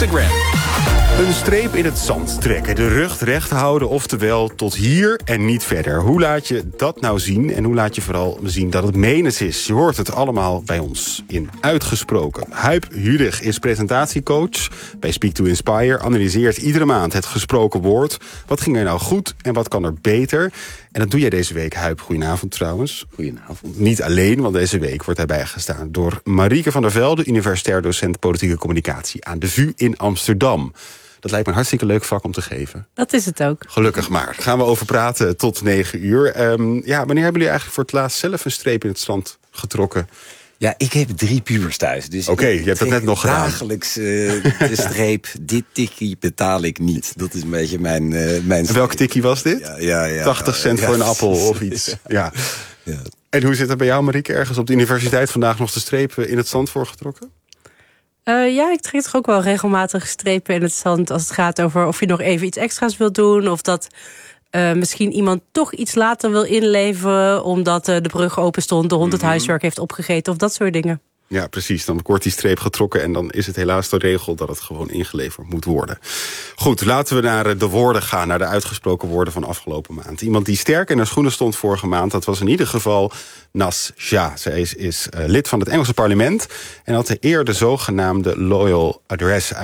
Instagram. Een streep in het zand trekken, de rug recht houden, oftewel tot hier en niet verder. Hoe laat je dat nou zien en hoe laat je vooral zien dat het menens is? Je hoort het allemaal bij ons in Uitgesproken. Huib Hudig is presentatiecoach bij Speak to Inspire. Analyseert iedere maand het gesproken woord. Wat ging er nou goed en wat kan er beter? En dat doe jij deze week, Huib. Goedenavond trouwens. Goedenavond. Niet alleen, want deze week wordt hij bijgestaan door Marieke van der Velde, universitair docent politieke communicatie aan de VU in Amsterdam. Dat lijkt me een hartstikke leuk vak om te geven. Dat is het ook. Gelukkig maar. Daar gaan we over praten tot 9 uur. Wanneer hebben jullie eigenlijk voor het laatst zelf een streep in het zand getrokken? Ja, ik heb 3 pubers thuis. Dus Oké, je hebt dat net nog gedaan. Dagelijks de streep, dit tikkie betaal ik niet. Dat is een beetje mijn En welk tikkie was dit? Ja, 80 cent voor een appel of iets. Ja. En hoe zit het bij jou, Marieke? Ergens op de universiteit vandaag nog de streep in het zand voorgetrokken? Ja, ik trek toch ook wel regelmatig strepen in het zand als het gaat over of je nog even iets extra's wilt doen. Of dat misschien iemand toch iets later wil inleveren omdat de brug open stond, de hond het huiswerk heeft opgegeten of dat soort dingen. Ja, precies. Dan wordt die streep getrokken en dan is het helaas de regel dat het gewoon ingeleverd moet worden. Goed, laten we naar de woorden gaan, naar de uitgesproken woorden van afgelopen maand. Iemand die sterk in haar schoenen stond vorige maand, dat was in ieder geval Nas Shah. Zij is lid van het Engelse parlement en had de eer de zogenaamde Loyal Address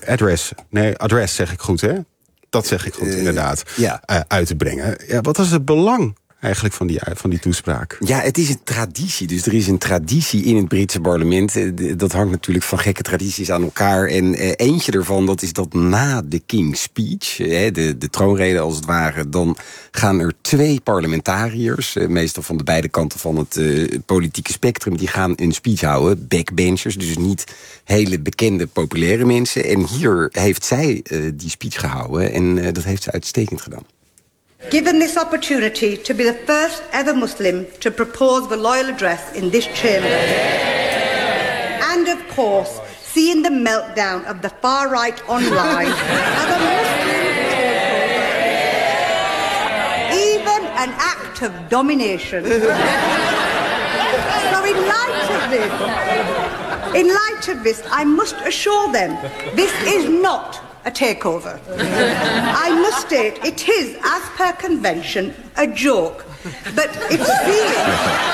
Address zeg ik goed, hè? Dat zeg ik goed, inderdaad. Uit te brengen. Ja, wat was het belang eigenlijk van die toespraak? Ja, het is een traditie. Dus er is een traditie in het Britse parlement. Dat hangt natuurlijk van gekke tradities aan elkaar. En eentje ervan, dat is dat na de King's Speech, de troonrede als het ware, dan gaan er 2 parlementariërs, meestal van de beide kanten van het politieke spectrum, die gaan een speech houden. Backbenchers, dus niet hele bekende, populaire mensen. En hier heeft zij die speech gehouden. En dat heeft ze uitstekend gedaan. Given this opportunity to be the first ever Muslim to propose the loyal address in this chamber, and of course, seeing the meltdown of the far right online as a Muslim even an act of domination. So in light of this, I must assure them this is not a takeover. I must state, it is, as per convention, a joke. But it's really...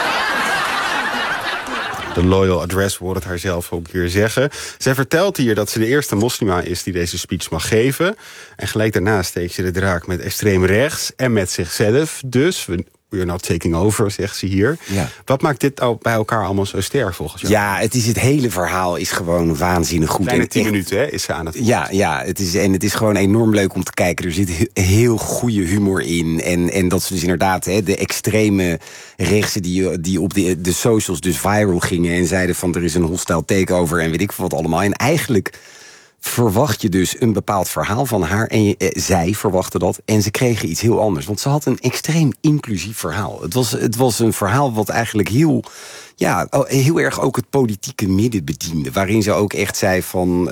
De Loyal Address hoort het haar zelf ook weer zeggen. Zij vertelt hier dat ze de eerste moslima is die deze speech mag geven. En gelijk daarna steekt ze de draak met extreem rechts en met zichzelf. Dus we're not taking over, zegt ze hier. Ja. Wat maakt dit bij elkaar allemaal zo sterk volgens jou? Ja, het hele verhaal is gewoon waanzinnig goed. Bijna 10 minuten hè, is ze aan het woord. Ja, het is gewoon enorm leuk om te kijken. Er zit heel goede humor in. En dat ze dus inderdaad de extreme rechtse die op de socials dus viral gingen en zeiden van er is een hostile takeover en weet ik veel wat allemaal. En eigenlijk verwacht je dus een bepaald verhaal van haar. En zij verwachtte dat. En ze kregen iets heel anders. Want ze had een extreem inclusief verhaal. Het was een verhaal wat eigenlijk heel erg ook het politieke midden bediende. Waarin ze ook echt zei van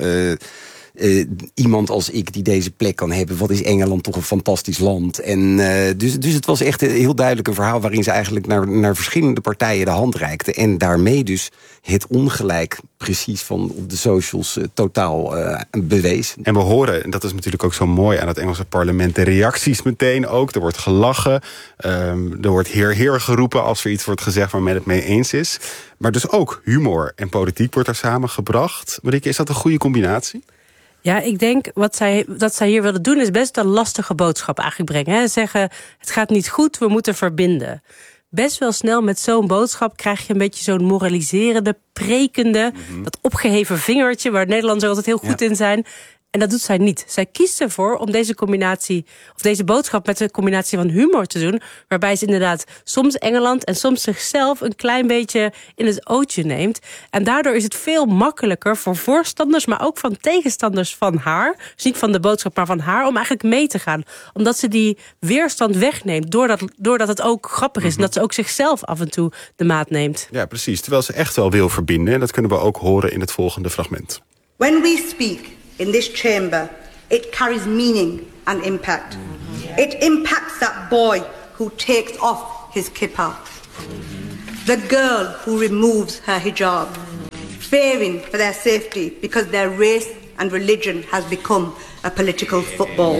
iemand als ik die deze plek kan hebben. Wat is Engeland toch een fantastisch land. En dus het was echt heel duidelijk een verhaal waarin ze eigenlijk naar verschillende partijen de hand reikte. En daarmee dus het ongelijk precies van op de socials totaal bewees. En we horen, en dat is natuurlijk ook zo mooi aan het Engelse parlement, de reacties meteen ook. Er wordt gelachen, er wordt heer geroepen als er iets wordt gezegd waar men het mee eens is. Maar dus ook humor en politiek wordt er samengebracht. Marieke, is dat een goede combinatie? Ja, ik denk dat zij hier willen doen is best een lastige boodschap eigenlijk brengen. Hè? Zeggen, het gaat niet goed, we moeten verbinden. Best wel snel met zo'n boodschap krijg je een beetje zo'n moraliserende, prekende, dat opgeheven vingertje waar Nederlanders altijd heel goed in zijn. En dat doet zij niet. Zij kiest ervoor om deze combinatie, of deze boodschap met een combinatie van humor te doen, waarbij ze inderdaad soms Engeland en soms zichzelf een klein beetje in het ootje neemt. En daardoor is het veel makkelijker voor voorstanders, maar ook van tegenstanders van haar, dus niet van de boodschap, maar van haar, om eigenlijk mee te gaan. Omdat ze die weerstand wegneemt, doordat het ook grappig is en dat ze ook zichzelf af en toe de maat neemt. Ja, precies. Terwijl ze echt wel wil verbinden. En dat kunnen we ook horen in het volgende fragment. When we speak in this chamber, it carries meaning and impact. It impacts that boy who takes off his kippah, the girl who removes her hijab, fearing for their safety because their race and religion has become a political football.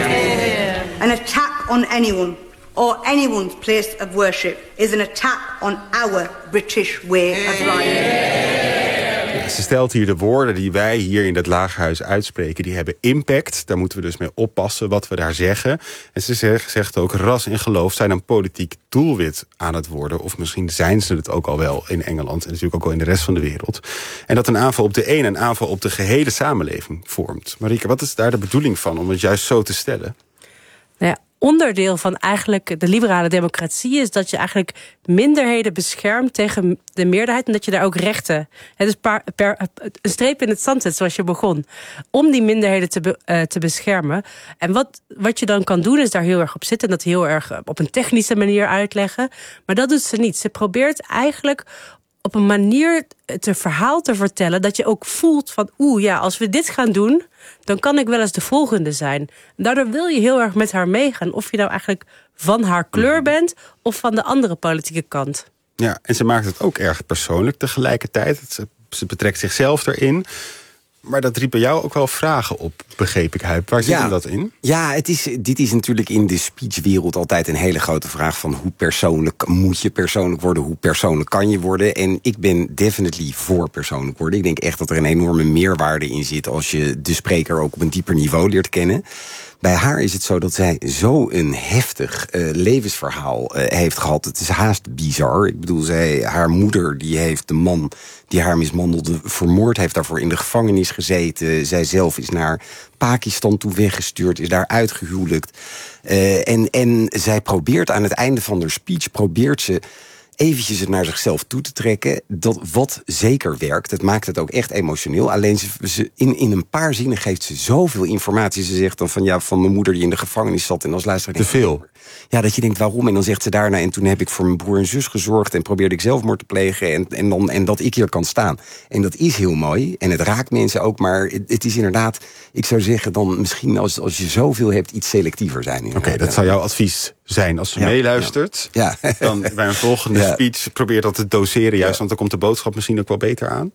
An attack on anyone or anyone's place of worship is an attack on our British way of life. Ze stelt hier de woorden die wij hier in het Lagerhuis uitspreken, die hebben impact. Daar moeten we dus mee oppassen wat we daar zeggen. En ze zegt ook, ras en geloof zijn een politiek doelwit aan het worden. Of misschien zijn ze het ook al wel in Engeland en natuurlijk ook al in de rest van de wereld. En dat een aanval op de een aanval op de gehele samenleving vormt. Marieke, wat is daar de bedoeling van om het juist zo te stellen? Nou ja, onderdeel van eigenlijk de liberale democratie is dat je eigenlijk minderheden beschermt tegen de meerderheid en dat je daar ook rechten, dus een streep in het zand zet zoals je begon, om die minderheden te beschermen. En wat je dan kan doen is daar heel erg op zitten en dat heel erg op een technische manier uitleggen. Maar dat doet ze niet. Ze probeert eigenlijk op een manier het verhaal te vertellen dat je ook voelt van als we dit gaan doen, dan kan ik wel eens de volgende zijn. Daardoor wil je heel erg met haar meegaan. Of je nou eigenlijk van haar kleur bent of van de andere politieke kant. Ja, en ze maakt het ook erg persoonlijk tegelijkertijd. Ze betrekt zichzelf erin. Maar dat riep bij jou ook wel vragen op, begreep ik, Huip. Waar zit hem dat in? Ja, dit is natuurlijk in de speechwereld altijd een hele grote vraag van hoe persoonlijk moet je persoonlijk worden, hoe persoonlijk kan je worden. En ik ben definitely voor persoonlijk worden. Ik denk echt dat er een enorme meerwaarde in zit als je de spreker ook op een dieper niveau leert kennen. Bij haar is het zo dat zij zo'n heftig levensverhaal heeft gehad. Het is haast bizar. Ik bedoel, haar moeder die heeft de man die haar mishandelde vermoord, heeft daarvoor in de gevangenis gezeten. Zij zelf is naar Pakistan toe weggestuurd, is daar uitgehuwelijkt. En zij probeert aan het einde van haar speech, eventjes het naar zichzelf toe te trekken. Dat wat zeker werkt. Het maakt het ook echt emotioneel. Alleen in een paar zinnen geeft ze zoveel informatie. Ze zegt dan van mijn moeder die in de gevangenis zat en als luisteraar te veel. Ja, dat je denkt waarom? En dan zegt ze daarna en toen heb ik voor mijn broer en zus gezorgd en probeerde ik zelfmoord te plegen en dat ik hier kan staan. En dat is heel mooi en het raakt mensen ook, maar het is inderdaad, ik zou zeggen dan misschien als je zoveel hebt iets selectiever zijn. Oké, dat zou jouw advies zijn als ze meeluistert. Ja. Dan bij een volgende speech probeer dat te doseren juist, want dan komt de boodschap misschien ook wel beter aan.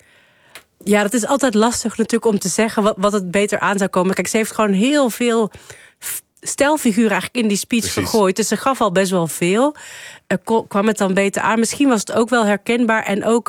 Ja, dat is altijd lastig natuurlijk om te zeggen wat het beter aan zou komen. Kijk, ze heeft gewoon heel veel stelfiguren eigenlijk in die speech gegooid. Dus ze gaf al best wel veel. Kwam het dan beter aan? Misschien was het ook wel herkenbaar en ook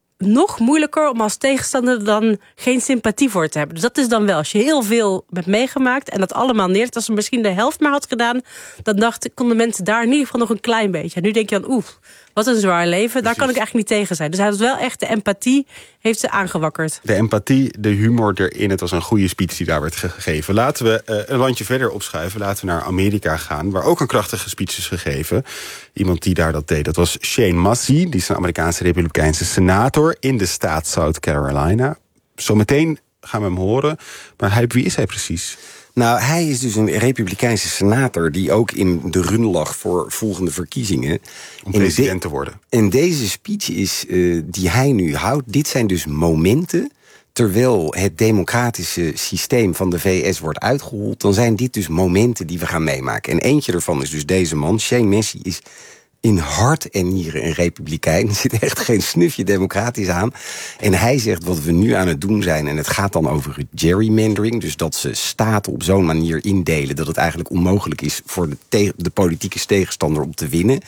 nog moeilijker om als tegenstander dan geen sympathie voor te hebben. Dus dat is dan wel, als je heel veel hebt meegemaakt en dat allemaal neerzet, als ze misschien de helft maar had gedaan, dan konden mensen daar in ieder geval nog een klein beetje. En nu denk je dan, wat een zwaar leven, daar kan ik eigenlijk niet tegen zijn. Dus hij had wel echt de empathie, heeft ze aangewakkerd. De empathie, de humor erin, het was een goede speech die daar werd gegeven. Laten we een landje verder opschuiven, laten we naar Amerika gaan, waar ook een krachtige speech is gegeven. Iemand die daar dat deed, dat was Shane Massey, die is een Amerikaanse Republikeinse senator in de staat South Carolina. Zometeen gaan we hem horen, maar wie is hij precies? Nou, hij is dus een Republikeinse senator die ook in de run lag voor volgende verkiezingen. Om president te worden. En deze speech is die hij nu houdt, dit zijn dus momenten terwijl het democratische systeem van de VS wordt uitgehold, dan zijn dit dus momenten die we gaan meemaken. En eentje ervan is dus deze man, Shane Massey, is in hart en nieren een republikein. Er zit echt geen snufje democratisch aan. En hij zegt wat we nu aan het doen zijn, en het gaat dan over gerrymandering, dus dat ze staten op zo'n manier indelen dat het eigenlijk onmogelijk is voor de politieke tegenstander om te winnen.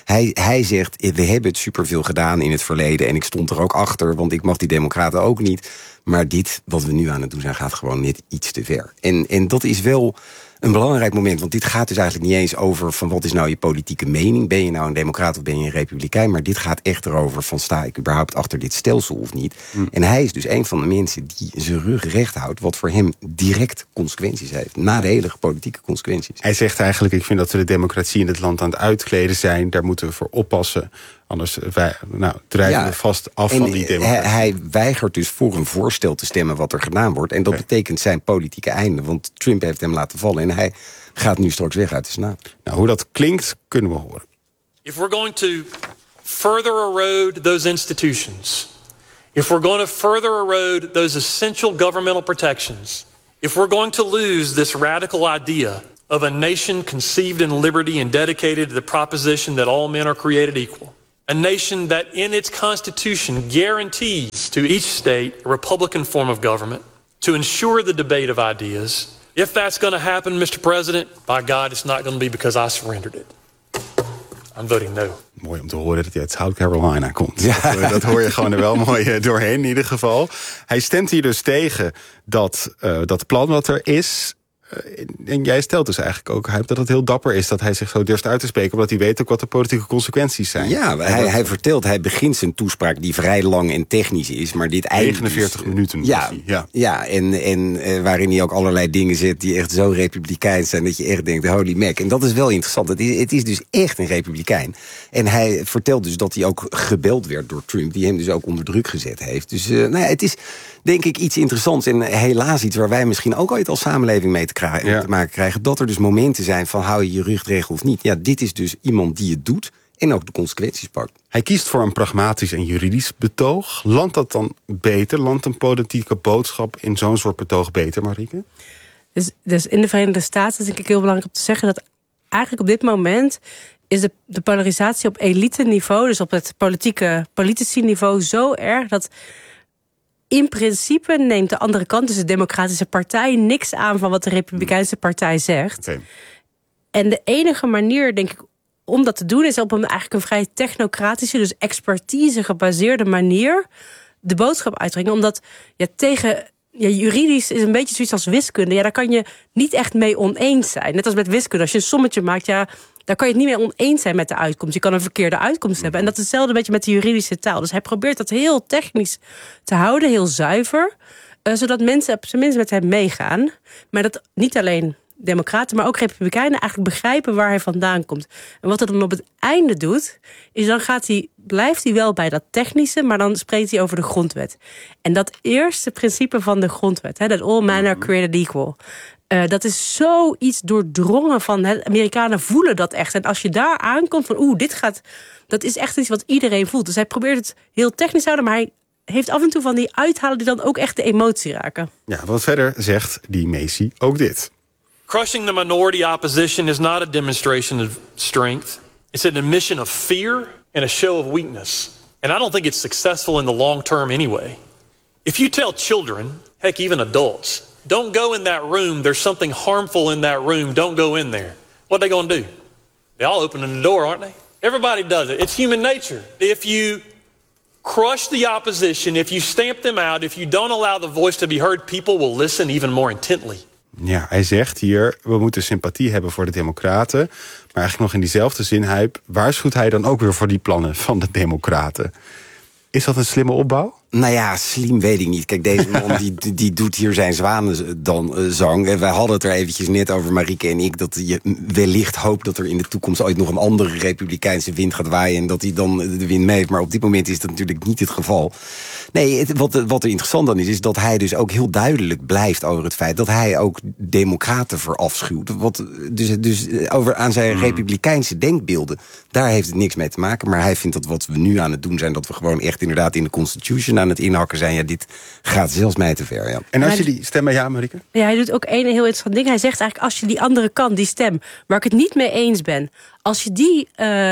Hij zegt, we hebben het superveel gedaan in het verleden en ik stond er ook achter, want ik mag die democraten ook niet. Maar dit, wat we nu aan het doen zijn, gaat gewoon net iets te ver. En dat is wel een belangrijk moment, want dit gaat dus eigenlijk niet eens over van wat is nou je politieke mening. Ben je nou een democraat of ben je een republikein? Maar dit gaat echt erover van sta ik überhaupt achter dit stelsel of niet? En hij is dus een van de mensen die zijn rug recht houdt, wat voor hem direct consequenties heeft. Nadelige politieke consequenties. Hij zegt eigenlijk, ik vind dat we de democratie in het land aan het uitkleden zijn. Daar moeten we voor oppassen. Anders drijven we vast af van die democratie. Hij weigert dus voor een voorstel te stemmen wat er gedaan wordt. En dat betekent zijn politieke einde. Want Trump heeft hem laten vallen. En hij gaat nu straks weg uit de Senaat. Nou, hoe dat klinkt, kunnen we horen. If we're going to further erode those institutions, if we're going to further erode those essential governmental protections, if we're going to lose this radical idea of a nation conceived in liberty and dedicated to the proposition that all men are created equal, a nation that in its constitution guarantees to each state a republican form of government, to ensure the debate of ideas. If that's going to happen, Mr. President, by God, it's not going to be because I surrendered it. I'm voting no. Mooi om te horen dat hij uit South Carolina komt. Ja. Dat hoor je gewoon er wel mooi doorheen in ieder geval. Hij stemt hier dus tegen dat plan wat er is. En jij stelt dus eigenlijk ook dat het heel dapper is dat hij zich zo durft uit te spreken, omdat hij weet ook wat de politieke consequenties zijn. Ja, hij begint zijn toespraak die vrij lang en technisch is, maar dit eindigt 49 minuten. Ja, en waarin hij ook allerlei dingen zet die echt zo republikeins zijn dat je echt denkt, holy mac. En dat is wel interessant. Het is dus echt een republikein. En hij vertelt dus dat hij ook gebeld werd door Trump, die hem dus ook onder druk gezet heeft. Dus het is denk ik iets interessants en helaas iets waar wij misschien ook ooit als samenleving mee te maken krijgen. Dat er dus momenten zijn van hou je rug recht of niet. Ja, dit is dus iemand die het doet en ook de consequenties pakt. Hij kiest voor een pragmatisch en juridisch betoog. Landt dat dan beter? Landt een politieke boodschap in zo'n soort betoog beter, Marieke? Dus in de Verenigde Staten is denk ik heel belangrijk om te zeggen dat eigenlijk op dit moment is de polarisatie op elite-niveau, dus op het politici-niveau zo erg dat in principe neemt de andere kant, dus de Democratische Partij, niks aan van wat de Republikeinse Partij zegt. Okay. En de enige manier, denk ik, om dat te doen is op eigenlijk een vrij technocratische, dus expertise gebaseerde manier de boodschap uitbrengen. Omdat juridisch is een beetje zoiets als wiskunde. Ja, daar kan je niet echt mee oneens zijn. Net als met wiskunde. Als je een sommetje maakt, daar kan je het niet mee oneens zijn met de uitkomst. Je kan een verkeerde uitkomst hebben. En dat is hetzelfde beetje met de juridische taal. Dus hij probeert dat heel technisch te houden, heel zuiver. Zodat mensen op zijn minst met hem meegaan. Maar dat niet alleen democraten, maar ook republikeinen eigenlijk begrijpen waar hij vandaan komt. En wat hij dan op het einde doet, is dan blijft hij wel bij dat technische, maar dan spreekt hij over de grondwet. En dat eerste principe van de grondwet, dat all men are created equal, dat is zoiets doordrongen van, Amerikanen voelen dat echt. En als je daar aankomt van, dat is echt iets wat iedereen voelt. Dus hij probeert het heel technisch te houden, maar hij heeft af en toe van die uithalen die dan ook echt de emotie raken. Ja, wat verder zegt die Macy ook dit. Crushing the minority opposition is not a demonstration of strength. It's an admission of fear and a show of weakness. And I don't think it's successful in the long term anyway. If you tell children, heck, even adults, don't go in that room, there's something harmful in that room, don't go in there. What are they going to do? They all open the door, aren't they? Everybody does it. It's human nature. If you crush the opposition, if you stamp them out, if you don't allow the voice to be heard, people will listen even more intently. Ja, hij zegt hier, we moeten sympathie hebben voor de democraten. Maar eigenlijk nog in diezelfde zin waarschuwt hij dan ook weer voor die plannen van de democraten. Is dat een slimme opbouw? Nou ja, slim weet ik niet. Kijk, deze man die doet hier zijn zwanenzang. En wij hadden het er eventjes net over, Marieke en ik, dat je wellicht hoopt dat er in de toekomst ooit nog een andere republikeinse wind gaat waaien en dat hij dan de wind mee heeft. Maar op dit moment is dat natuurlijk niet het geval. Nee, wat er interessant dan is dat hij dus ook heel duidelijk blijft over het feit dat hij ook democraten verafschuwt. Dus aan zijn republikeinse denkbeelden, daar heeft het niks mee te maken. Maar hij vindt dat wat we nu aan het doen zijn, dat we gewoon echt inderdaad in de Constitution aan het inhakken zijn. Ja, dit gaat zelfs mij te ver. Ja. En als je die stemmen, ja, Marieke? Ja, hij doet ook een heel interessant ding. Hij zegt eigenlijk, als je die andere kant, die stem, waar ik het niet mee eens ben, als je die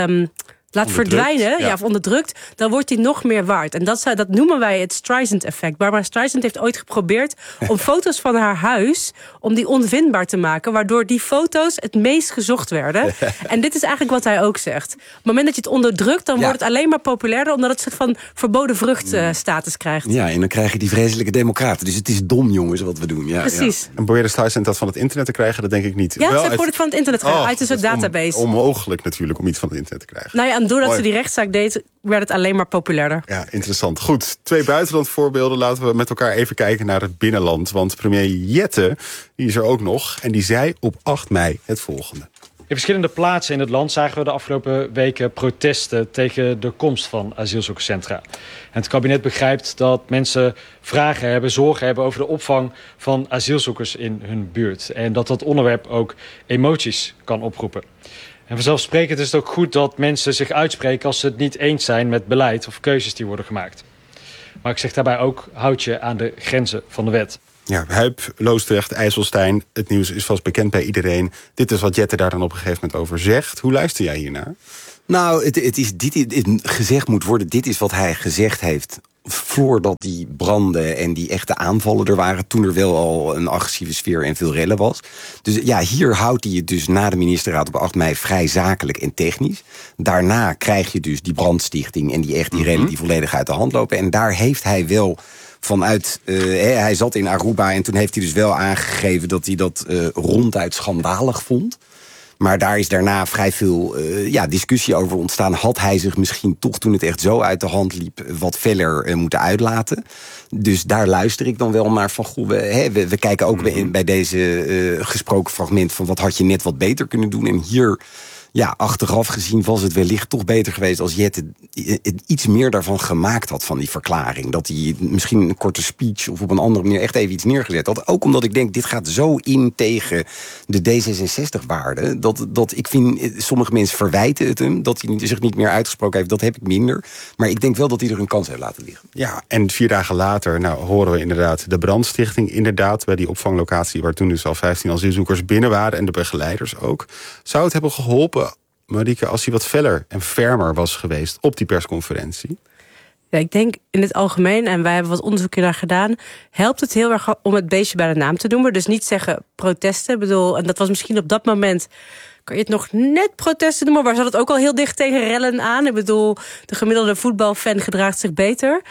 laat verdwijnen, of onderdrukt, dan wordt hij nog meer waard. En dat noemen wij het Streisand-effect. Barbara Streisand heeft ooit geprobeerd om foto's van haar huis, om die onvindbaar te maken, waardoor die foto's het meest gezocht werden. En dit is eigenlijk wat hij ook zegt. Op het moment dat je het onderdrukt, dan wordt het alleen maar populairder, omdat het een soort van verboden vrucht status krijgt. Ja, en dan krijg je die vreselijke democraten. Dus het is dom, jongens, wat we doen. Ja, precies. Ja. En probeer de Streisand dat van het internet te krijgen, dat denk ik niet. Ja, ze probeert het van het internet te krijgen, uit een soort database. Onmogelijk natuurlijk om iets van het internet te krijgen. Nou ja, en doordat ze die rechtszaak deed, werd het alleen maar populairder. Ja, interessant. Goed, 2 buitenlandvoorbeelden. Laten we met elkaar even kijken naar het binnenland. Want premier Jette, die is er ook nog. En die zei op 8 mei het volgende. In verschillende plaatsen in het land zagen we de afgelopen weken protesten tegen de komst van asielzoekerscentra. En het kabinet begrijpt dat mensen vragen hebben, zorgen hebben over de opvang van asielzoekers in hun buurt. En dat onderwerp ook emoties kan oproepen. En vanzelfsprekend is het ook goed dat mensen zich uitspreken als ze het niet eens zijn met beleid of keuzes die worden gemaakt. Maar ik zeg daarbij ook, houd je aan de grenzen van de wet. Ja, Huip, Loosdrecht, IJsselstein. Het nieuws is vast bekend bij iedereen. Dit is wat Jette daar dan op een gegeven moment over zegt. Hoe luister jij hiernaar? Nou, het gezegd moet worden, dit is wat hij gezegd heeft voordat die branden en die echte aanvallen er waren, toen er wel al een agressieve sfeer en veel rellen was. Dus ja, hier houdt hij het dus na de ministerraad op 8 mei vrij zakelijk en technisch. Daarna krijg je dus die brandstichting en die rellen die volledig uit de hand lopen. En daar heeft hij wel vanuit, hij zat in Aruba en toen heeft hij dus wel aangegeven dat hij dat ronduit schandalig vond. Maar daar is daarna vrij veel discussie over ontstaan. Had hij zich misschien toch, toen het echt zo uit de hand liep, wat feller moeten uitlaten? Dus daar luister ik dan wel naar van, goh, we kijken ook bij deze gesproken fragment van wat had je net wat beter kunnen doen. En hier, ja, achteraf gezien was het wellicht toch beter geweest als Jette iets meer daarvan gemaakt had, van die verklaring. Dat hij misschien een korte speech of op een andere manier echt even iets neergezet had. Ook omdat ik denk, dit gaat zo in tegen de D66-waarden. Dat ik vind, sommige mensen verwijten het hem, dat hij zich niet meer uitgesproken heeft. Dat heb ik minder. Maar ik denk wel dat hij er een kans heeft laten liggen. Ja, en 4 dagen later horen we inderdaad de brandstichting inderdaad bij die opvanglocatie waar toen dus al 15 asielzoekers binnen waren en de begeleiders ook. Zou het hebben geholpen, Marieke, als hij wat feller en fermer was geweest op die persconferentie? Ja, ik denk in het algemeen, en wij hebben wat onderzoek naar gedaan, helpt het heel erg om het beestje bij de naam te noemen. Dus niet zeggen protesten. Ik bedoel, en dat was misschien op dat moment, kan je het nog net protesten noemen, maar zat het ook al heel dicht tegen rellen aan. Ik bedoel, de gemiddelde voetbalfan gedraagt zich beter.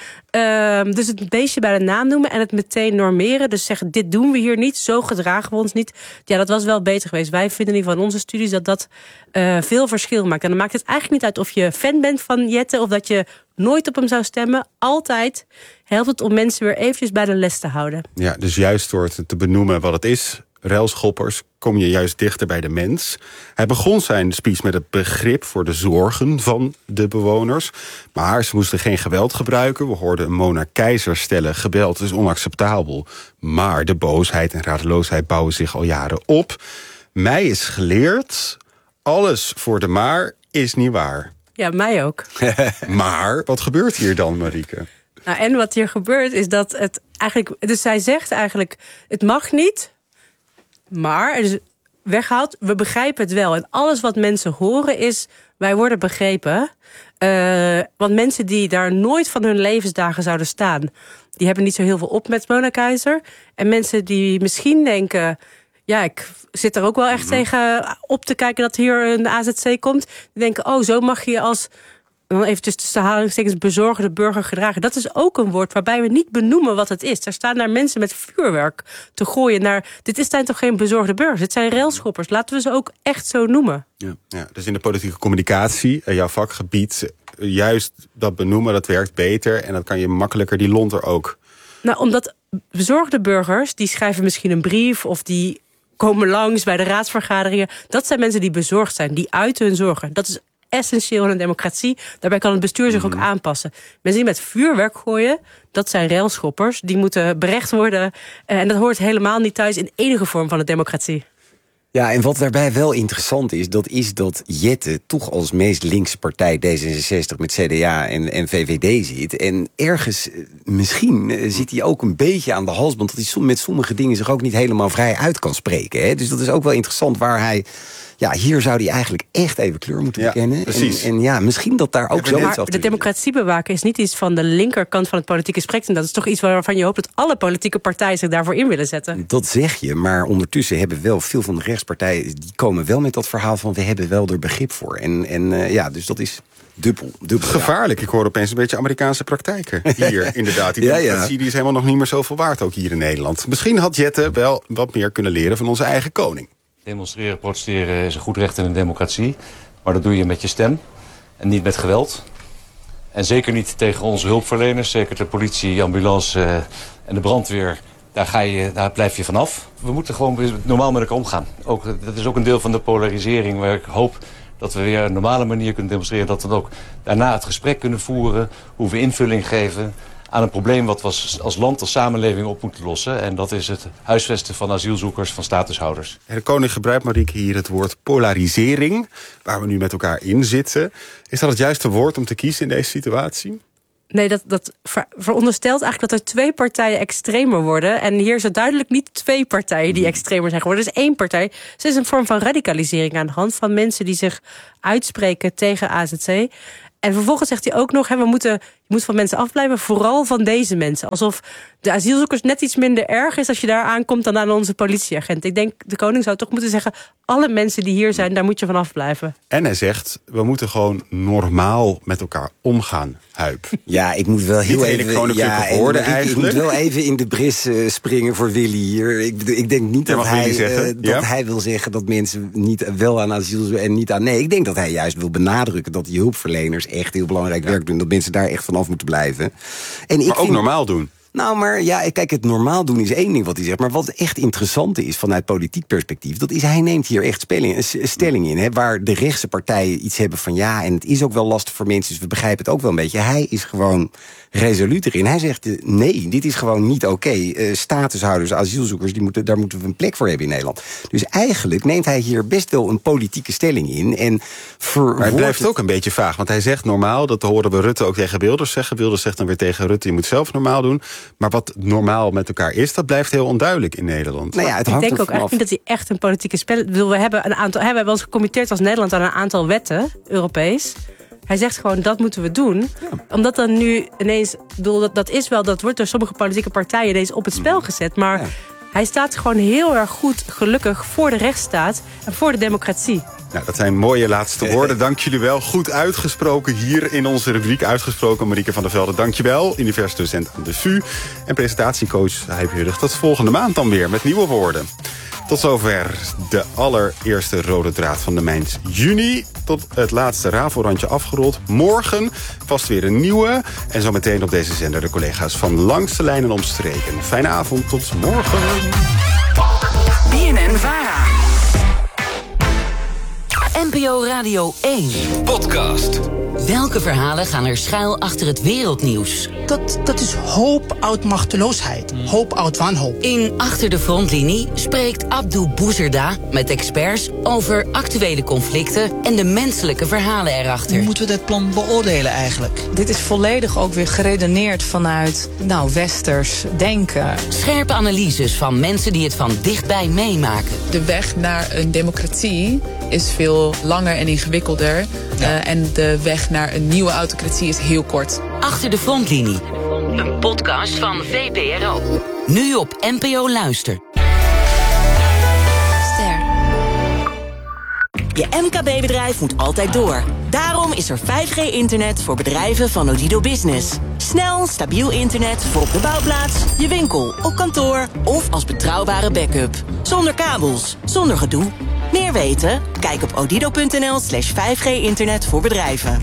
Dus het beestje bij de naam noemen en het meteen normeren. Dus zeggen, dit doen we hier niet, zo gedragen we ons niet. Ja, dat was wel beter geweest. Wij vinden in ieder geval in onze studies dat veel verschil maakt. En dan maakt het eigenlijk niet uit of je fan bent van Jette of dat je nooit op hem zou stemmen. Altijd helpt het om mensen weer eventjes bij de les te houden. Ja, dus juist door het te benoemen wat het is, railschoppers, kom je juist dichter bij de mens. Hij begon zijn speech met het begrip voor de zorgen van de bewoners. Maar ze moesten geen geweld gebruiken. We hoorden Mona Keizer stellen, geweld is onacceptabel. Maar de boosheid en radeloosheid bouwen zich al jaren op. Mij is geleerd, alles voor de maar is niet waar. Ja, mij ook. Maar wat gebeurt hier dan, Marieke? Nou, en wat hier gebeurt is dat het eigenlijk, dus zij zegt eigenlijk, het mag niet, maar het is weghaalt, we begrijpen het wel. En alles wat mensen horen is, wij worden begrepen. Want mensen die daar nooit van hun levensdagen zouden staan, die hebben niet zo heel veel op met Mona Keizer. En mensen die misschien denken, ja, ik zit er ook wel echt tegen op te kijken dat hier een AZC komt. Die denken, oh, zo mag je als, dan even tussen aanhalingstekens, bezorgde burger gedragen. Dat is ook een woord waarbij we niet benoemen wat het is. Er staan daar mensen met vuurwerk te gooien naar, dit zijn toch geen bezorgde burgers? Dit zijn railschoppers. Laten we ze ook echt zo noemen. Ja, dus in de politieke communicatie, jouw vakgebied, juist dat benoemen, dat werkt beter. En dan kan je makkelijker die lont er ook. Nou, omdat bezorgde burgers, die schrijven misschien een brief of die komen langs bij de raadsvergaderingen. Dat zijn mensen die bezorgd zijn, die uiten hun zorgen. Dat is essentieel in een democratie. Daarbij kan het bestuur zich ook aanpassen. Mensen die met vuurwerk gooien, dat zijn railschoppers. Die moeten berecht worden. En dat hoort helemaal niet thuis in enige vorm van de democratie. Ja, en wat daarbij wel interessant is dat Jette toch als meest linkse partij D66 met CDA en VVD zit. En ergens, misschien zit hij ook een beetje aan de halsband, dat hij met sommige dingen zich ook niet helemaal vrij uit kan spreken. Hè? Dus dat is ook wel interessant waar hij, ja, hier zou hij eigenlijk echt even kleur moeten bekennen. Precies. En ja, misschien dat daar ook zo iets Maar de democratie bewaken is niet iets van de linkerkant van het politieke spectrum. Dat is toch iets waarvan je hoopt dat alle politieke partijen zich daarvoor in willen zetten. Dat zeg je, maar ondertussen hebben wel veel van de rechtspartijen, die komen wel met dat verhaal van we hebben wel er begrip voor. En dus dat is dubbel. Gevaarlijk. Ik hoor opeens een beetje Amerikaanse praktijken hier. Inderdaad, die democratie die is helemaal nog niet meer zoveel waard, ook hier in Nederland. Misschien had Jette wel wat meer kunnen leren van onze eigen koning. Demonstreren, protesteren is een goed recht in een democratie. Maar dat doe je met je stem en niet met geweld. En zeker niet tegen onze hulpverleners, zeker de politie, ambulance en de brandweer. Daar blijf je vanaf. We moeten gewoon normaal met elkaar omgaan. Dat is ook een deel van de polarisering waar ik hoop dat we weer een normale manier kunnen demonstreren. Dat we dan ook daarna het gesprek kunnen voeren, hoe we invulling geven aan een probleem wat we als land, als samenleving op moeten lossen. En dat is het huisvesten van asielzoekers, van statushouders. De koning gebruikt, Marieke, hier het woord polarisering, waar we nu met elkaar in zitten. Is dat het juiste woord om te kiezen in deze situatie? Nee, dat veronderstelt eigenlijk dat er 2 partijen extremer worden. En hier is het duidelijk niet 2 partijen die extremer zijn geworden. Er is 1 partij. Dus er is een vorm van radicalisering aan de hand van mensen die zich uitspreken tegen AZC. En vervolgens zegt hij ook nog, we Je moet van mensen afblijven, vooral van deze mensen. Alsof de asielzoekers net iets minder erg is als je daar aankomt dan aan onze politieagent. Ik denk, de koning zou toch moeten zeggen, alle mensen die hier zijn, daar moet je van afblijven. En hij zegt, we moeten gewoon normaal met elkaar omgaan, Huip. Ja, ik moet wel heel even... Ik moet wel even in de bris springen voor Willy hier. Ik denk niet dat hij wil zeggen dat mensen niet wel aan asiel en niet aan... Nee, ik denk dat hij juist wil benadrukken dat die hulpverleners echt heel belangrijk werk doen. Dat mensen daar echt vanaf moeten blijven. Maar ook normaal doen. Nou, maar ja, kijk, het normaal doen is één ding wat hij zegt. Maar wat echt interessant is vanuit politiek perspectief, dat is, hij neemt hier echt stelling in. Hè, waar de rechtse partijen iets hebben van ja, en het is ook wel lastig voor mensen, dus we begrijpen het ook wel een beetje. Hij is gewoon resoluut erin. Hij zegt, nee, dit is gewoon niet oké. Statushouders, asielzoekers, daar moeten we een plek voor hebben in Nederland. Dus eigenlijk neemt hij hier best wel een politieke stelling in. Maar het blijft ook een beetje vaag, want hij zegt normaal, dat horen we Rutte ook tegen Wilders zeggen. Wilders zegt dan weer tegen Rutte, je moet zelf normaal doen. Maar wat normaal met elkaar is, dat blijft heel onduidelijk in Nederland. Nou ja, ik denk ook eigenlijk niet dat hij echt een politieke spel... We hebben ons gecommitteerd als Nederland aan een aantal wetten, Europees. Hij zegt gewoon, dat moeten we doen. Ja. Omdat dan nu ineens... Dat wordt door sommige politieke partijen ineens op het spel gezet. Maar hij staat gewoon heel erg goed, gelukkig, voor de rechtsstaat en voor de democratie. Nou, dat zijn mooie laatste woorden. Dank jullie wel. Goed uitgesproken hier in onze rubriek. Uitgesproken, Marieke van der Velde. Dank je wel. Universiteitsdocent aan de VU. En presentatiecoach Huip Hurrig. Tot volgende maand dan weer met nieuwe woorden. Tot zover de allereerste rode draad van de maand juni. Tot het laatste Ravo-randje afgerold. Morgen vast weer een nieuwe. En zo meteen op deze zender de collega's van Langs de Lijn en Omstreken. Fijne avond, tot morgen. BNN-VARA. NPO Radio 1. Podcast. Welke verhalen gaan er schuil achter het wereldnieuws? Dat is hoop uit machteloosheid. Hoop uit wanhoop. In Achter de Frontlinie spreekt Abdou Bouzerda met experts over actuele conflicten en de menselijke verhalen erachter. Hoe moeten we dit plan beoordelen eigenlijk? Dit is volledig ook weer geredeneerd vanuit westers denken. Scherpe analyses van mensen die het van dichtbij meemaken. De weg naar een democratie is veel langer en ingewikkelder. En de weg naar een nieuwe autocratie is heel kort. Achter de Frontlinie. Een podcast van VPRO. Nu op NPO Luister. Ster. Je MKB-bedrijf moet altijd door. Daarom is er 5G-internet voor bedrijven van Odido Business. Snel, stabiel internet voor op de bouwplaats, je winkel, op kantoor of als betrouwbare backup. Zonder kabels, zonder gedoe. Meer weten? Kijk op odido.nl/5G-internet voor bedrijven.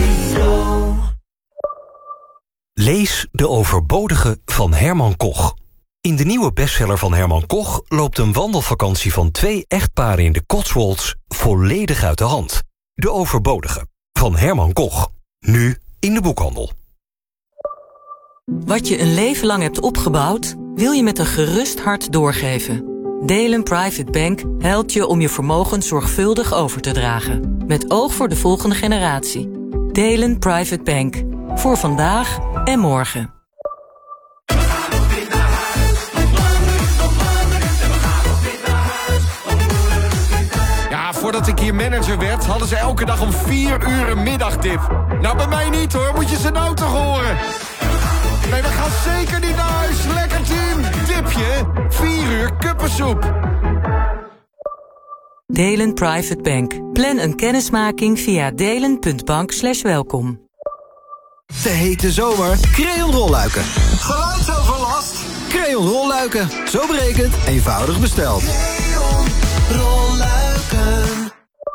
Lees De Overbodige van Herman Koch. In de nieuwe bestseller van Herman Koch loopt een wandelvakantie van 2 echtparen in de Cotswolds volledig uit de hand. De Overbodige van Herman Koch. Nu in de boekhandel. Wat je een leven lang hebt opgebouwd, wil je met een gerust hart doorgeven. Delen Private Bank helpt je om je vermogen zorgvuldig over te dragen. Met oog voor de volgende generatie. Delen Private Bank. Voor vandaag en morgen. Ja, voordat ik hier manager werd, hadden ze elke dag om 4 uur een middagdip. Nou, bij mij niet hoor, moet je ze nou toch horen. Nee, we gaan zeker niet naar huis. Lekker team. Dipje, 4 uur kuppensoep. Delen Private Bank. Plan een kennismaking via delen.bank/welkom. De hete zomer. Crayon rolluiken. Geluidsoverlast. Crayon rolluiken. Zo berekend, eenvoudig besteld. Crayon rolluiken.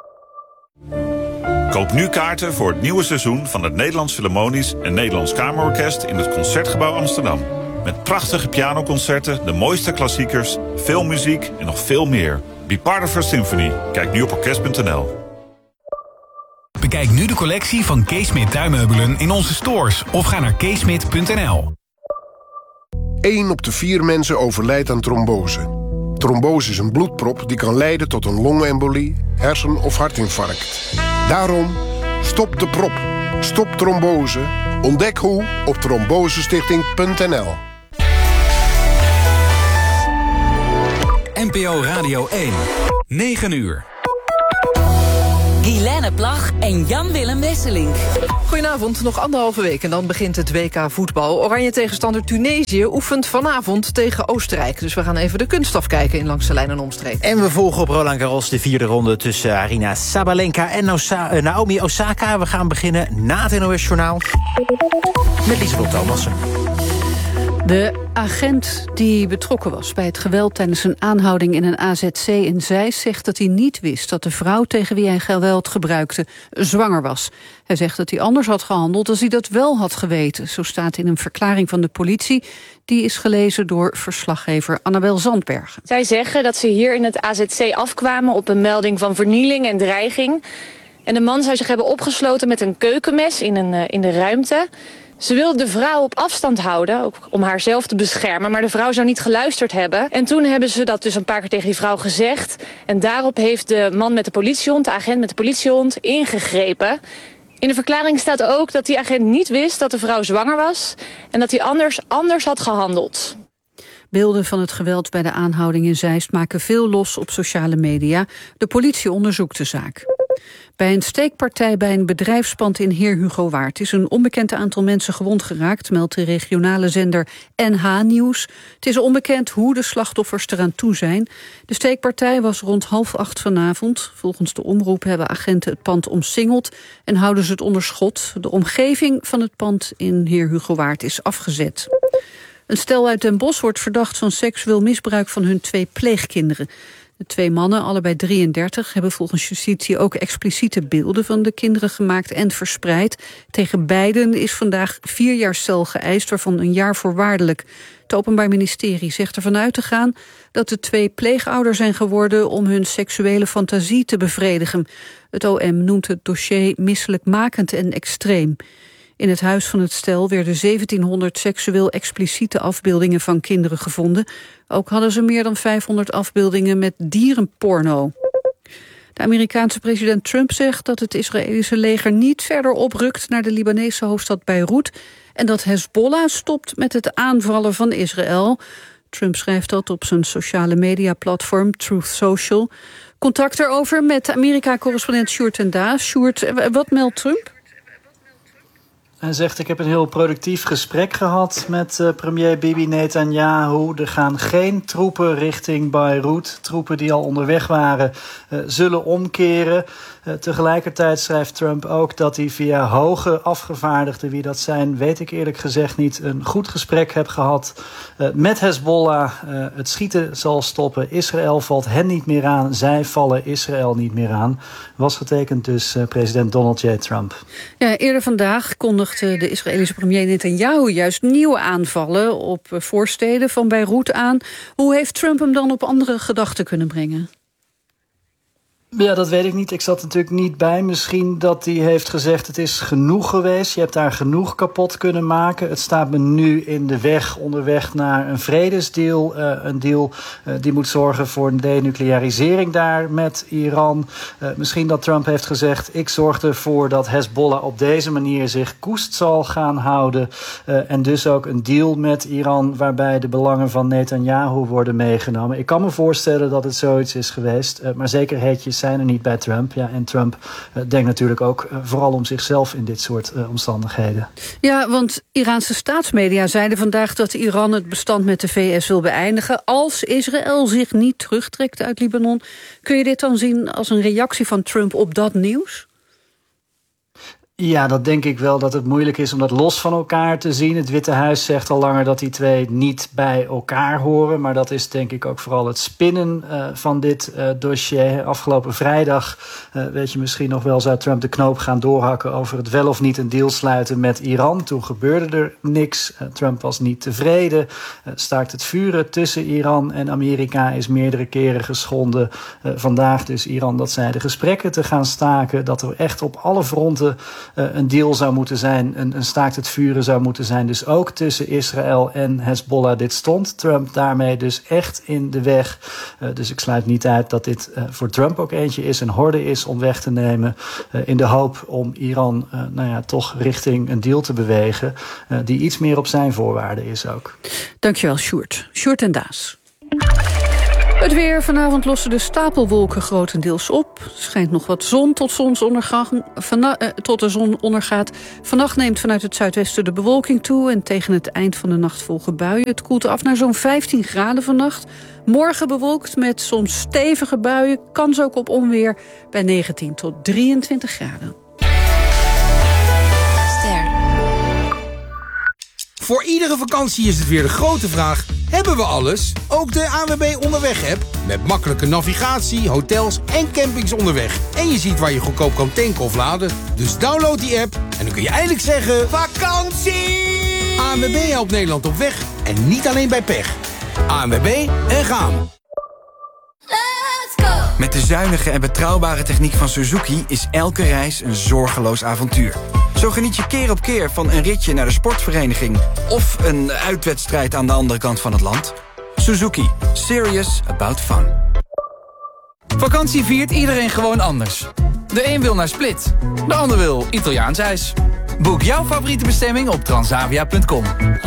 Koop nu kaarten voor het nieuwe seizoen van het Nederlands Philharmonisch en Nederlands Kamerorkest in het Concertgebouw Amsterdam. Met prachtige pianoconcerten, de mooiste klassiekers, veel muziek en nog veel meer. Be part of our symphony. Kijk nu op orkest.nl. Bekijk nu de collectie van Keesmit tuinmeubelen in onze stores of ga naar keesmit.nl. 1 op de 4 mensen overlijdt aan trombose. Trombose is een bloedprop die kan leiden tot een longembolie, hersen- of hartinfarct. Daarom, stop de prop. Stop trombose. Ontdek hoe op trombosestichting.nl. NPO Radio 1. 9 uur. Guilaine Plag en Jan-Willem Wesselink. Goedenavond, nog 1,5 week en dan begint het WK voetbal. Oranje tegenstander Tunesië oefent vanavond tegen Oostenrijk. Dus we gaan even de kunst afkijken in Langs de Lijn en Omstreek. En we volgen op Roland Garros de 4e ronde tussen Aryna Sabalenka en Naomi Osaka. We gaan beginnen na het NOS-journaal met Lieselot Thomassen. De agent die betrokken was bij het geweld tijdens een aanhouding in een AZC in Zeist zegt dat hij niet wist dat de vrouw tegen wie hij geweld gebruikte zwanger was. Hij zegt dat hij anders had gehandeld als hij dat wel had geweten. Zo staat in een verklaring van de politie. Die is gelezen door verslaggever Annabel Zandbergen. Zij zeggen dat ze hier in het AZC afkwamen op een melding van vernieling en dreiging. En de man zou zich hebben opgesloten met een keukenmes in de ruimte. Ze wilde de vrouw op afstand houden, ook om haarzelf te beschermen. Maar de vrouw zou niet geluisterd hebben. En toen hebben ze dat dus een paar keer tegen die vrouw gezegd. En daarop heeft de man met de politiehond, de agent met de politiehond, ingegrepen. In de verklaring staat ook dat die agent niet wist dat de vrouw zwanger was. En dat hij anders had gehandeld. Beelden van het geweld bij de aanhouding in Zeist maken veel los op sociale media. De politie onderzoekt de zaak. Bij een steekpartij bij een bedrijfspand in Heer Hugo Waard is een onbekend aantal mensen gewond geraakt, meldt de regionale zender NH Nieuws. Het is onbekend hoe de slachtoffers eraan toe zijn. De steekpartij was rond 7:30 vanavond. Volgens de omroep hebben agenten het pand omsingeld en houden ze het onder schot. De omgeving van het pand in Heer Hugo Waard is afgezet. Een stel uit Den Bosch wordt verdacht van seksueel misbruik van hun 2 pleegkinderen. De 2 mannen, allebei 33, hebben volgens justitie ook expliciete beelden van de kinderen gemaakt en verspreid. Tegen beiden is vandaag 4 jaar cel geëist, waarvan 1 jaar voorwaardelijk. Het Openbaar Ministerie zegt ervan uit te gaan dat de 2 pleegouders zijn geworden om hun seksuele fantasie te bevredigen. Het OM noemt het dossier misselijkmakend en extreem. In het huis van het stel werden 1700 seksueel expliciete afbeeldingen van kinderen gevonden. Ook hadden ze meer dan 500 afbeeldingen met dierenporno. De Amerikaanse president Trump zegt dat het Israëlische leger niet verder oprukt naar de Libanese hoofdstad Beirut en dat Hezbollah stopt met het aanvallen van Israël. Trump schrijft dat op zijn sociale mediaplatform Truth Social. Contact erover met Amerika-correspondent Sjoerd ten Daas. Sjoerd, wat meldt Trump? Hij zegt, ik heb een heel productief gesprek gehad met premier Bibi Netanyahu. Er gaan geen troepen richting Beirut. Troepen die al onderweg waren zullen omkeren. Tegelijkertijd schrijft Trump ook dat hij via hoge afgevaardigden, wie dat zijn, weet ik eerlijk gezegd niet, een goed gesprek heb gehad met Hezbollah. Het schieten zal stoppen. Israël valt hen niet meer aan. Zij vallen Israël niet meer aan. Was getekend dus president Donald J. Trump. Ja, eerder vandaag kondigde de Israëlische premier Netanyahu juist nieuwe aanvallen op voorsteden van Beirut aan. Hoe heeft Trump hem dan op andere gedachten kunnen brengen? Ja, dat weet ik niet. Ik zat natuurlijk niet bij. Misschien dat hij heeft gezegd, het is genoeg geweest. Je hebt daar genoeg kapot kunnen maken. Het staat me nu in de weg, onderweg naar een vredesdeal. Een deal die moet zorgen voor een denuclearisering daar met Iran. Misschien dat Trump heeft gezegd, ik zorg ervoor dat Hezbollah op deze manier zich koest zal gaan houden. En dus ook een deal met Iran waarbij de belangen van Netanyahu worden meegenomen. Ik kan me voorstellen dat het zoiets is geweest. Maar zekerheidjes zijn er niet bij Trump. Ja, en Trump denkt natuurlijk ook vooral om zichzelf in dit soort omstandigheden. Ja, want Iraanse staatsmedia zeiden vandaag dat Iran het bestand met de VS wil beëindigen als Israël zich niet terugtrekt uit Libanon. Kun je dit dan zien als een reactie van Trump op dat nieuws? Ja, dat denk ik wel, dat het moeilijk is om dat los van elkaar te zien. Het Witte Huis zegt al langer dat die twee niet bij elkaar horen. Maar dat is denk ik ook vooral het spinnen van dit dossier. Afgelopen vrijdag, weet je misschien nog wel, zou Trump de knoop gaan doorhakken over het wel of niet een deal sluiten met Iran. Toen gebeurde er niks. Trump was niet tevreden. Staakt het vuren tussen Iran en Amerika is meerdere keren geschonden. Vandaag dus Iran dat zei de gesprekken te gaan staken. Dat er echt op alle fronten een deal zou moeten zijn, een staakt het vuren zou moeten zijn. Dus ook tussen Israël en Hezbollah. Dit stond Trump daarmee dus echt in de weg. Dus ik sluit niet uit dat dit voor Trump ook eentje is, een horde is om weg te nemen. In de hoop om Iran toch richting een deal te bewegen die iets meer op zijn voorwaarden is ook. Dankjewel, Sjoerd. Sjoerd en Daas. Het weer. Vanavond lossen de stapelwolken grotendeels op. Er schijnt nog wat zon tot zonsondergang. Tot de zon ondergaat. Vannacht neemt vanuit het zuidwesten de bewolking toe. En tegen het eind van de nacht volgen buien. Het koelt af naar zo'n 15 graden vannacht. Morgen bewolkt met soms stevige buien. Kans ook op onweer bij 19 tot 23 graden. Voor iedere vakantie is het weer de grote vraag: hebben we alles? Ook de ANWB Onderweg-app. Met makkelijke navigatie, hotels en campings onderweg. En je ziet waar je goedkoop kan tanken of laden. Dus download die app en dan kun je eindelijk zeggen: vakantie! ANWB helpt Nederland op weg en niet alleen bij pech. ANWB en gaan. Met de zuinige en betrouwbare techniek van Suzuki is elke reis een zorgeloos avontuur. Zo geniet je keer op keer van een ritje naar de sportvereniging of een uitwedstrijd aan de andere kant van het land. Suzuki. Serious about fun. Vakantie viert iedereen gewoon anders. De een wil naar Split, de ander wil Italiaans ijs. Boek jouw favoriete bestemming op transavia.com.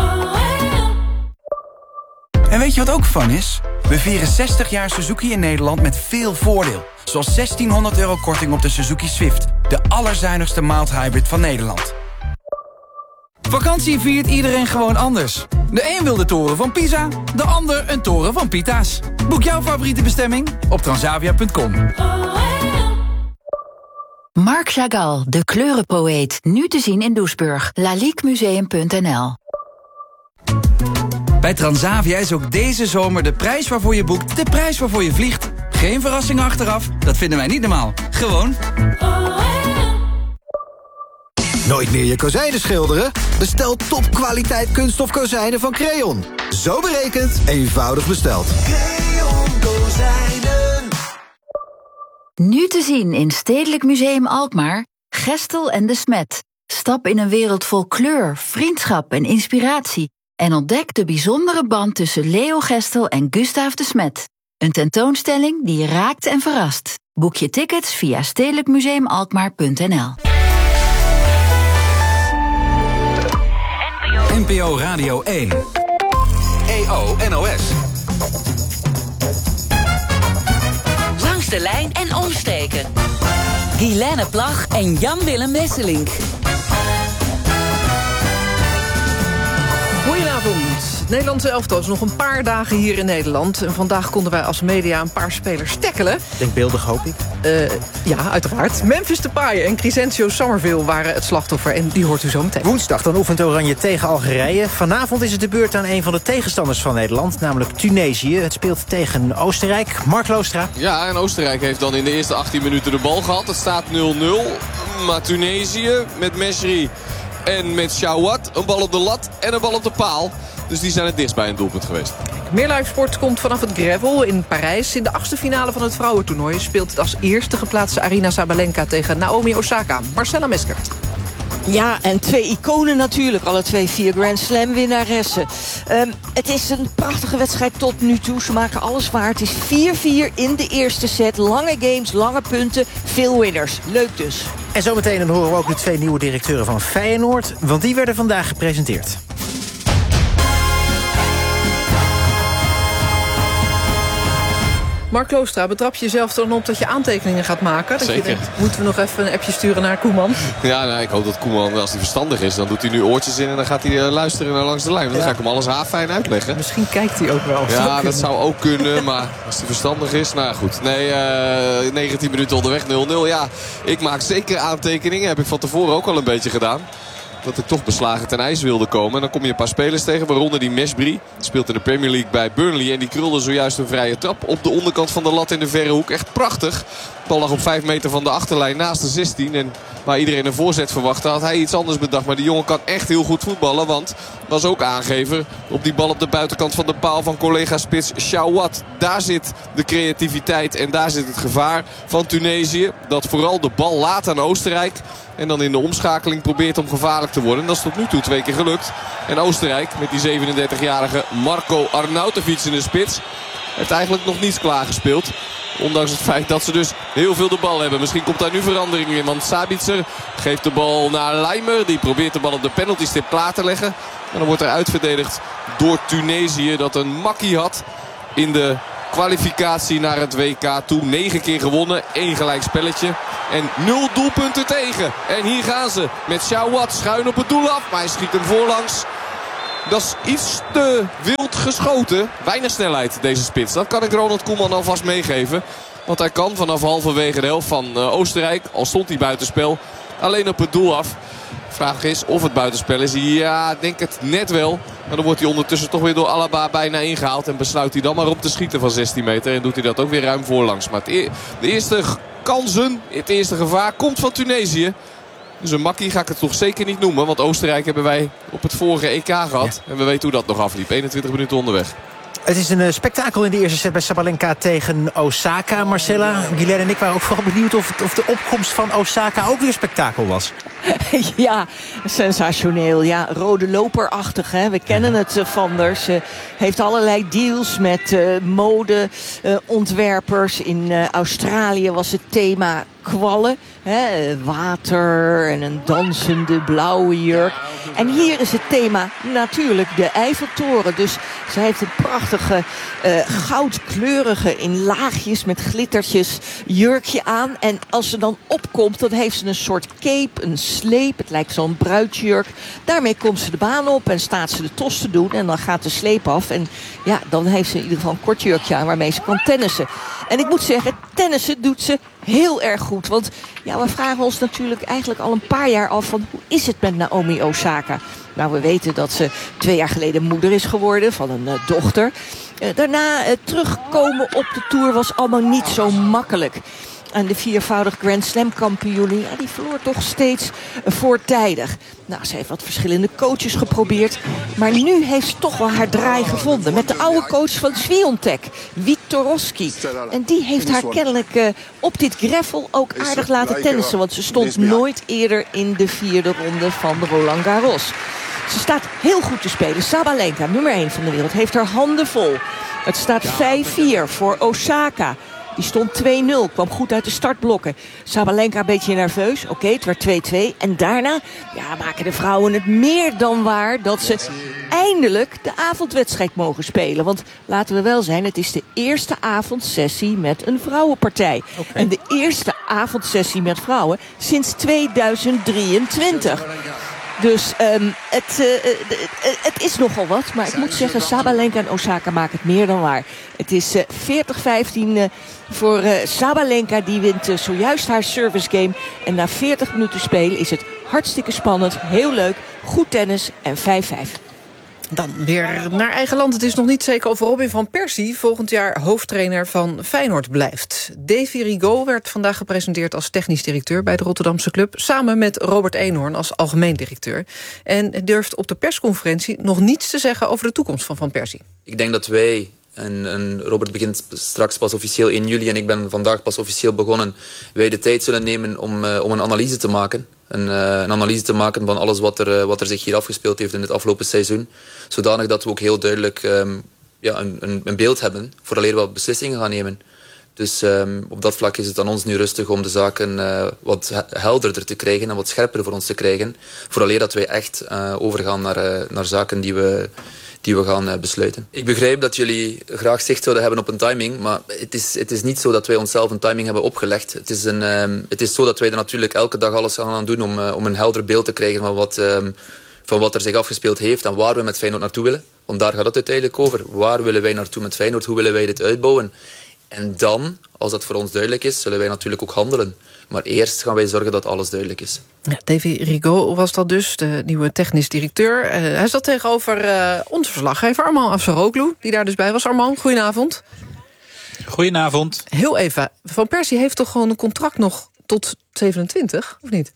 En weet je wat ook fun is? We vieren 60 jaar Suzuki in Nederland met veel voordeel. Zoals €1.600 korting op de Suzuki Swift. De allerzuinigste mild hybrid van Nederland. Vakantie viert iedereen gewoon anders. De een wil de toren van Pisa, de ander een toren van Pita's. Boek jouw favoriete bestemming op transavia.com. Marc Chagall, de kleurenpoëet. Nu te zien in Doesburg. laliquemuseum.nl. Bij Transavia is ook deze zomer de prijs waarvoor je boekt de prijs waarvoor je vliegt. Geen verrassingen achteraf, dat vinden wij niet normaal. Gewoon. Nooit meer je kozijnen schilderen? Bestel topkwaliteit kunststof kozijnen van Creon. Zo berekend, eenvoudig besteld. Creon kozijnen. Nu te zien in Stedelijk Museum Alkmaar. Gestel en de Smet. Stap in een wereld vol kleur, vriendschap en inspiratie. En ontdek de bijzondere band tussen Leo Gestel en Gustaaf de Smet. Een tentoonstelling die je raakt en verrast. Boek je tickets via stedelijkmuseumalkmaar.nl. NPO Radio 1. EO NOS. Langs de lijn en omsteken. Guilaine Plag en Jan-Willem Wesselink. Goedenavond. Het Nederlandse elftal is nog een paar dagen hier in Nederland. En vandaag konden wij als media een paar spelers tackelen. Denkbeeldig, hoop ik. Ja, uiteraard. Memphis Depay en Crescencio Summerville waren het slachtoffer. En die hoort u zo meteen. Woensdag dan oefent Oranje tegen Algerije. Vanavond is het de beurt aan een van de tegenstanders van Nederland, namelijk Tunesië. Het speelt tegen Oostenrijk. Mark Loostra. Ja, en Oostenrijk heeft dan in de eerste 18 minuten de bal gehad. Het staat 0-0. Maar Tunesië met Mesri en met Chawat een bal op de lat en een bal op de paal. Dus die zijn het dichtst bij een doelpunt geweest. Meer live sport komt vanaf het Gravel in Parijs. In de 8e finale van het vrouwentoernooi speelt het als eerste geplaatste Aryna Sabalenka tegen Naomi Osaka. Marcella Mesker. Ja, en twee iconen natuurlijk. Alle twee 4 Grand Slam winnaressen. Het is een prachtige wedstrijd tot nu toe. Ze maken alles waar. Het is 4-4 in de eerste set. Lange games, lange punten, veel winners. Leuk dus. En zometeen dan horen we ook de 2 nieuwe directeuren van Feyenoord, want die werden vandaag gepresenteerd. Mark Loostra, betrap je jezelf dan op dat je aantekeningen gaat maken? Dat Zeker. Je denkt, moeten we nog even een appje sturen naar Koeman? Ja, nou, ik hoop dat Koeman, als hij verstandig is, dan doet hij nu oortjes in en dan gaat hij luisteren naar Langs de Lijn. Dan ga ik hem alles haarfijn uitleggen. Misschien kijkt hij ook wel. Ja, dat zou ook kunnen, maar als hij verstandig is, nou goed. Nee, 19 minuten onderweg, 0-0. Ja, ik maak zeker aantekeningen. Heb ik van tevoren ook al een beetje gedaan. Dat ik toch beslagen ten ijs wilde komen. En dan kom je een paar spelers tegen, waaronder die Mesbri. Speelt in de Premier League bij Burnley. En die krulde zojuist een vrije trap op de onderkant van de lat in de verre hoek. Echt prachtig. De bal lag op 5 meter van de achterlijn naast de 16. En waar iedereen een voorzet verwachtte, had hij iets anders bedacht. Maar die jongen kan echt heel goed voetballen. Want was ook aangever op die bal op de buitenkant van de paal van collega-spits Chawat. Daar zit de creativiteit en daar zit het gevaar van Tunesië. Dat vooral de bal laat aan Oostenrijk. En dan in de omschakeling probeert om gevaarlijk te worden. En dat is tot nu toe 2 keer gelukt. En Oostenrijk met die 37-jarige Marko Arnautovic in de spits heeft eigenlijk nog niets klaargespeeld. Ondanks het feit dat ze dus heel veel de bal hebben. Misschien komt daar nu verandering in. Want Sabitzer geeft de bal naar Leimer. Die probeert de bal op de penaltystip klaar te leggen. En dan wordt er uitverdedigd door Tunesië. Dat een makkie had in de kwalificatie naar het WK toe. 9 keer gewonnen, 1 gelijk spelletje en 0 doelpunten tegen. En hier gaan ze met Chauhat schuin op het doel af, maar hij schiet hem voorlangs. Dat is iets te wild geschoten. Weinig snelheid deze spits. Dat kan ik Ronald Koeman alvast meegeven. Want hij kan vanaf halverwege de helft van Oostenrijk, al stond hij buitenspel, alleen op het doel af. Vraag is of het buitenspel is. Ja, ik denk het net wel. Maar dan wordt hij ondertussen toch weer door Alaba bijna ingehaald. En besluit hij dan maar op te schieten van 16 meter. En doet hij dat ook weer ruim voorlangs. Maar de eerste kansen, het eerste gevaar komt van Tunesië. Dus een makkie ga ik het toch zeker niet noemen. Want Oostenrijk hebben wij op het vorige EK gehad. Ja. En we weten hoe dat nog afliep. 21 minuten onderweg. Het is een spektakel in de eerste set bij Sabalenka tegen Osaka. Marcella, Guilaine en ik waren ook vooral benieuwd of de opkomst van Osaka ook weer spektakel was. Ja, sensationeel. Ja, rode loperachtig. Hè? We kennen het van haar. Ze heeft allerlei deals met modeontwerpers. In Australië was het thema kwallen. Hè? Water en een dansende blauwe jurk. En hier is het thema natuurlijk de Eiffeltoren. Dus ze heeft een prachtige goudkleurige in laagjes met glittertjes jurkje aan. En als ze dan opkomt, dan heeft ze een soort cape, een sleep. Het lijkt zo'n bruidsjurk. Daarmee komt ze de baan op en staat ze de tos te doen. En dan gaat de sleep af. En ja, dan heeft ze in ieder geval een kort jurkje aan waarmee ze kan tennissen. En ik moet zeggen, tennissen doet ze heel erg goed. Want ja, we vragen ons natuurlijk eigenlijk al een paar jaar af van hoe is het met Naomi Osaka? Nou, we weten dat ze 2 jaar geleden moeder is geworden van een dochter. Daarna terugkomen op de Tour was allemaal niet zo makkelijk. En de 4-voudig Grand Slam kampioen, ja, die verloor toch steeds voortijdig. Nou, ze heeft wat verschillende coaches geprobeerd. Maar nu heeft ze toch wel haar draai gevonden. Met de oude coach van Swiatek, Wiktorowski. En die heeft haar kennelijk op dit gravel ook aardig laten tennissen. Want ze stond nooit eerder in de 4e ronde van de Roland Garros. Ze staat heel goed te spelen. Sabalenka, nummer 1 van de wereld, heeft haar handen vol. Het staat 5-4 voor Osaka. Die stond 2-0, kwam goed uit de startblokken. Sabalenka een beetje nerveus. Oké, het werd 2-2. En daarna maken de vrouwen het meer dan waar dat ze eindelijk de avondwedstrijd mogen spelen. Want laten we wel zijn, het is de eerste avondsessie met een vrouwenpartij. Okay. En de eerste avondsessie met vrouwen sinds 2023. Dus het is nogal wat. Maar ik moet zeggen, Sabalenka en Osaka maken het meer dan waar. Het is 40-15 voor Sabalenka. Die wint zojuist haar service game. En na 40 minuten spelen is het hartstikke spannend. Heel leuk. Goed tennis en 5-5. Dan weer naar eigen land. Het is nog niet zeker of Robin van Persie volgend jaar hoofdtrainer van Feyenoord blijft. Davy Rigaud werd vandaag gepresenteerd als technisch directeur bij de Rotterdamse club, samen met Robert Eenhoorn als algemeen directeur. En durft op de persconferentie nog niets te zeggen over de toekomst van Van Persie. Ik denk dat wij, en Robert begint straks pas officieel 1 juli... en ik ben vandaag pas officieel begonnen, wij de tijd zullen nemen om een analyse te maken. Een analyse te maken van alles wat er zich hier afgespeeld heeft in het afgelopen seizoen. Zodanig dat we ook heel duidelijk een beeld hebben vooraleer we beslissingen gaan nemen. Dus op dat vlak is het aan ons nu rustig om de zaken wat helderder te krijgen en wat scherper voor ons te krijgen. Vooraleer dat wij echt overgaan naar zaken die we gaan besluiten. Ik begrijp dat jullie graag zicht zouden hebben op een timing, maar het is niet zo dat wij onszelf een timing hebben opgelegd. Het is zo dat wij er natuurlijk elke dag alles aan doen om een helder beeld te krijgen van wat er zich afgespeeld heeft en waar we met Feyenoord naartoe willen. Want daar gaat het uiteindelijk over. Waar willen wij naartoe met Feyenoord? Hoe willen wij dit uitbouwen? En dan, als dat voor ons duidelijk is, zullen wij natuurlijk ook handelen. Maar eerst gaan wij zorgen dat alles duidelijk is. Ja, Davy Rigaud was dat dus, de nieuwe technisch directeur. Hij zat tegenover onze verslaggever Armand Afsaroglu, die daar dus bij was. Armand, goedenavond. Goedenavond. Heel even, Van Persie heeft toch gewoon een contract nog tot 27, of niet?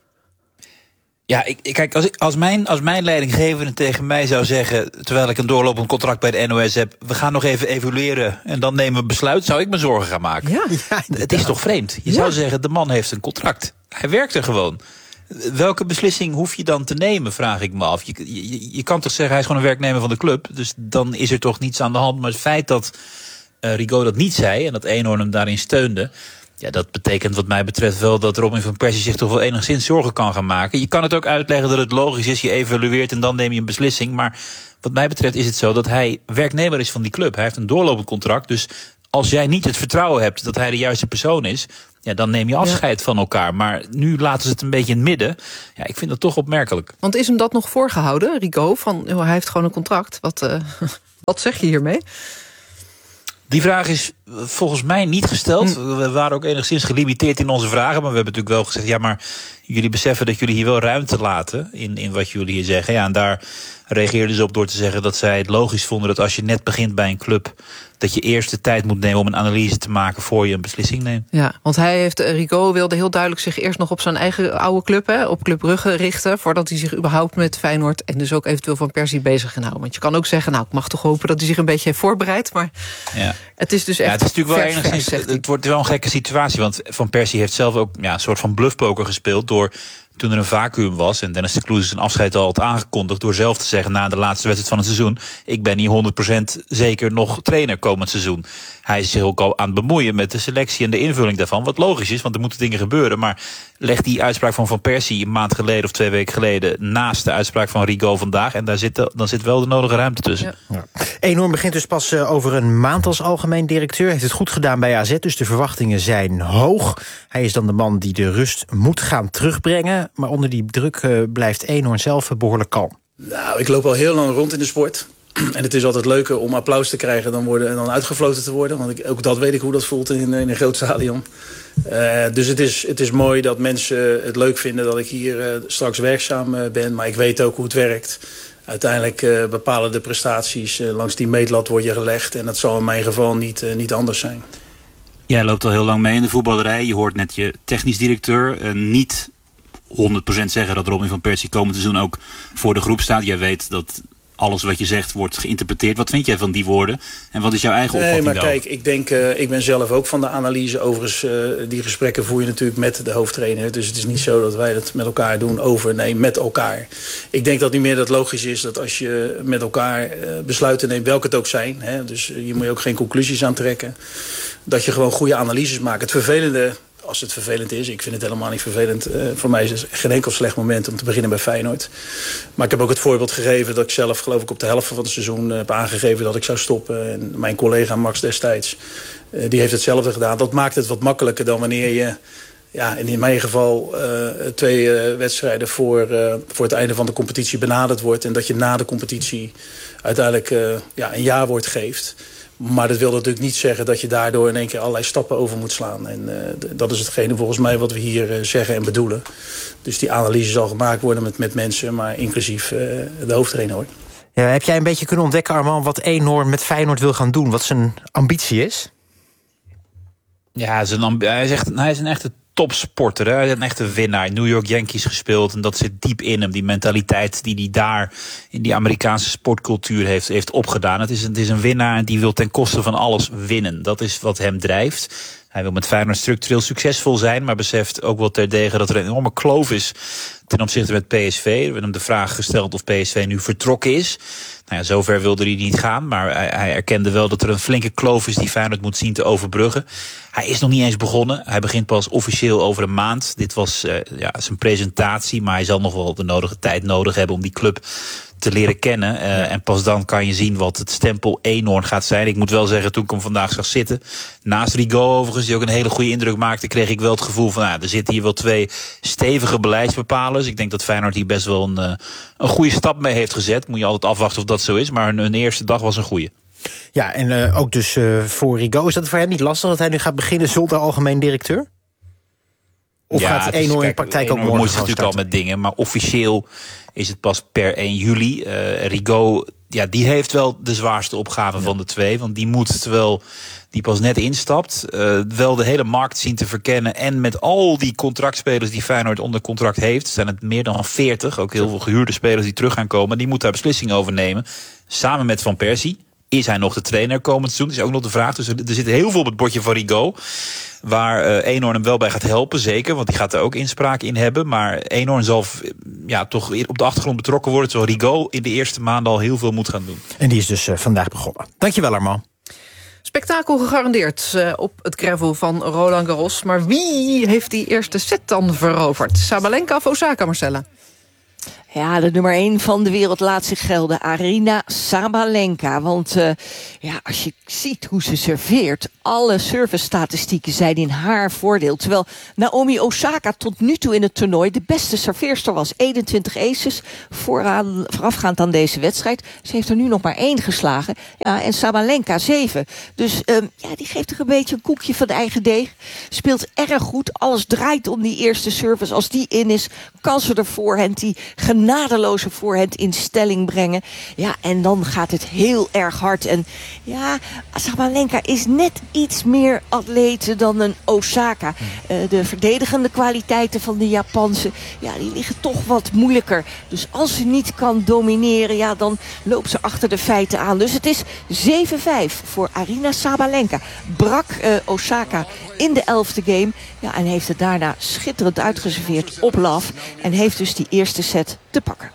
Ja, kijk, als mijn leidinggevende tegen mij zou zeggen, terwijl ik een doorlopend contract bij de NOS heb, we gaan nog even evalueren en dan nemen we besluit, zou ik me zorgen gaan maken. Ja, het is toch vreemd? Je zou zeggen, de man heeft een contract. Hij werkt er gewoon. Welke beslissing hoef je dan te nemen, vraag ik me af. Je kan toch zeggen, hij is gewoon een werknemer van de club, dus dan is er toch niets aan de hand. Maar het feit dat Rigaud dat niet zei en dat Eenhoorn hem daarin steunde, ja, dat betekent wat mij betreft wel dat Robin van Persie zich toch wel enigszins zorgen kan gaan maken. Je kan het ook uitleggen dat het logisch is, je evalueert en dan neem je een beslissing. Maar wat mij betreft is het zo dat hij werknemer is van die club. Hij heeft een doorlopend contract, dus als jij niet het vertrouwen hebt dat hij de juiste persoon is, ja, dan neem je afscheid van elkaar. Maar nu laten ze het een beetje in het midden. Ja, ik vind dat toch opmerkelijk. Want is hem dat nog voorgehouden, Rigaud? Van, hij heeft gewoon een contract. Wat zeg je hiermee? Die vraag is volgens mij niet gesteld. We waren ook enigszins gelimiteerd in onze vragen. Maar we hebben natuurlijk wel gezegd, ja, maar jullie beseffen dat jullie hier wel ruimte laten in wat jullie hier zeggen. Ja, en daar reageerden ze op door te zeggen dat zij het logisch vonden dat als je net begint bij een club, dat je eerst de tijd moet nemen om een analyse te maken voor je een beslissing neemt. Ja, want Rigaud wilde heel duidelijk zich eerst nog op zijn eigen oude club, op Club Brugge richten, voordat hij zich überhaupt met Feyenoord en dus ook eventueel Van Persie bezig gaan houden. Want je kan ook zeggen, nou, ik mag toch hopen dat hij zich een beetje heeft voorbereid, maar ja. Het is dus echt. Ja, het is natuurlijk wel enigszins. Het wordt wel een gekke situatie, want Van Persie heeft zelf ook een soort van bluffpoker gespeeld door, toen er een vacuüm was en Dennis de Kloeze zijn afscheid al had aangekondigd door zelf te zeggen na de laatste wedstrijd van het seizoen, ik ben niet 100% zeker nog trainer komend seizoen. Hij is zich ook al aan het bemoeien met de selectie en de invulling daarvan, wat logisch is, want er moeten dingen gebeuren. Maar leg die uitspraak van Persie een maand geleden of 2 weken geleden naast de uitspraak van Rigaud vandaag en dan zit wel de nodige ruimte tussen. Ja. Eenhoorn begint dus pas over een maand als algemeen directeur. Heeft het goed gedaan bij AZ, dus de verwachtingen zijn hoog. Hij is dan de man die de rust moet gaan terugbrengen. Maar onder die druk blijft Eenhoorn zelf behoorlijk kalm. Nou, ik loop al heel lang rond in de sport. En het is altijd leuker om applaus te krijgen dan uitgefloten te worden. Want ook dat weet ik hoe dat voelt in een groot stadion. Dus het is mooi dat mensen het leuk vinden dat ik hier straks werkzaam ben. Maar ik weet ook hoe het werkt. Uiteindelijk bepalen de prestaties. Langs die meetlat word je gelegd. En dat zal in mijn geval niet anders zijn. Jij loopt al heel lang mee in de voetballerij. Je hoort net je technisch directeur niet 100% zeggen dat Robin van Persie komend seizoen ook voor de groep staat. Jij weet dat alles wat je zegt wordt geïnterpreteerd. Wat vind jij van die woorden? En wat is jouw eigen opvatting daarover? Kijk, ik denk, ik ben zelf ook van de analyse. Overigens, die gesprekken voer je natuurlijk met de hoofdtrainer. Dus het is niet zo dat wij dat met elkaar doen met elkaar. Ik denk dat niet meer dat logisch is dat als je met elkaar besluiten neemt, welke het ook zijn. Dus hier moet je ook geen conclusies aan trekken. Dat je gewoon goede analyses maakt. Het vervelende, als het vervelend is, ik vind het helemaal niet vervelend. Voor mij is het geen enkel slecht moment om te beginnen bij Feyenoord. Maar ik heb ook het voorbeeld gegeven dat ik zelf, geloof ik, op de helft van het seizoen heb aangegeven dat ik zou stoppen. En mijn collega Max destijds, die heeft hetzelfde gedaan. Dat maakt het wat makkelijker dan wanneer je, in mijn geval 2 wedstrijden voor het einde van de competitie benaderd wordt. En dat je na de competitie uiteindelijk een jaarwoord geeft. Maar dat wil natuurlijk niet zeggen dat je daardoor in één keer allerlei stappen over moet slaan. En dat is hetgene volgens mij wat we hier zeggen en bedoelen. Dus die analyse zal gemaakt worden met mensen, maar inclusief de hoofdtrainer hoor. Ja, heb jij een beetje kunnen ontdekken, Armand, wat Eenhoorn met Feyenoord wil gaan doen? Wat zijn ambitie is? Ja, hij is een echte topsporter. Hè? Hij is een echte winnaar. New York Yankees gespeeld. En dat zit diep in hem. Die mentaliteit die hij daar in die Amerikaanse sportcultuur heeft opgedaan. Het is een winnaar en die wil ten koste van alles winnen. Dat is wat hem drijft. Hij wil met Feyenoord structureel succesvol zijn, maar beseft ook wel terdege dat er een enorme kloof is ten opzichte met PSV. Er werd hem de vraag gesteld of PSV nu vertrokken is. Nou ja, zover wilde hij niet gaan, maar hij erkende wel dat er een flinke kloof is die Feyenoord moet zien te overbruggen. Hij is nog niet eens begonnen. Hij begint pas officieel over een maand. Dit was zijn presentatie, maar hij zal nog wel de nodige tijd nodig hebben om die club te leren kennen. En pas dan kan je zien wat het stempel Eenhoorn gaat zijn. Ik moet wel zeggen, toen ik hem vandaag zag zitten, naast Rigaud overigens, die ook een hele goede indruk maakte, kreeg ik wel het gevoel van, er zitten hier wel 2 stevige beleidsbepalers. Ik denk dat Feyenoord hier best wel een goede stap mee heeft gezet. Moet je altijd afwachten of dat zo is, maar hun eerste dag was een goede. Ja, en ook dus voor Rigaud, is dat voor hem niet lastig dat hij nu gaat beginnen zonder algemeen directeur? Of gaat Eenhoorn in praktijk ook morgen gaan natuurlijk al met dingen, maar officieel is het pas per 1 juli. Rigaud, die heeft wel de zwaarste opgave van de 2. Want die moet, terwijl die pas net instapt, wel de hele markt zien te verkennen. En met al die contractspelers die Feyenoord onder contract heeft, zijn het meer dan 40. Ook heel veel gehuurde spelers die terug gaan komen. Die moet daar beslissingen over nemen. Samen met Van Persie. Is hij nog de trainer komend seizoen? Dat is ook nog de vraag. Dus er zit heel veel op het bordje van Rigaud. Waar Eenhoorn hem wel bij gaat helpen, zeker. Want die gaat er ook inspraak in hebben. Maar Eenhoorn zal toch op de achtergrond betrokken worden. Terwijl Rigaud in de eerste maanden al heel veel moet gaan doen. En die is dus vandaag begonnen. Dankjewel, Armand. Spektakel gegarandeerd op het gravel van Roland Garros. Maar wie heeft die eerste set dan veroverd? Sabalenka of Osaka, Marcella? Ja, de nummer 1 van de wereld laat zich gelden. Aryna Sabalenka. Want als je ziet hoe ze serveert, alle servicestatistieken zijn in haar voordeel. Terwijl Naomi Osaka tot nu toe in het toernooi de beste serveerster was. 21 aces voorafgaand aan deze wedstrijd. Ze heeft er nu nog maar 1 geslagen. Ja, en Sabalenka 7. Dus die geeft er een beetje een koekje van de eigen deeg. Speelt erg goed. Alles draait om die eerste service. Als die in is, kan ze de voorhand, die genadeloze voorhand in stelling brengen. Ja, en dan gaat het heel erg hard. En ja, Sabalenka is net iets meer atlete dan een Osaka. De verdedigende kwaliteiten van de Japanse, die liggen toch wat moeilijker. Dus als ze niet kan domineren, dan loopt ze achter de feiten aan. Dus het is 7-5 voor Aryna Sabalenka. Brak Osaka in de 11e game. Ja, en heeft het daarna schitterend uitgeserveerd op love. En heeft dus die eerste set te pakken.